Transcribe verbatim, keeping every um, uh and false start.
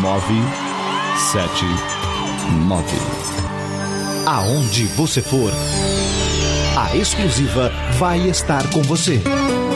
nove sete nove. Aonde você for, a Exclusiva vai estar com você.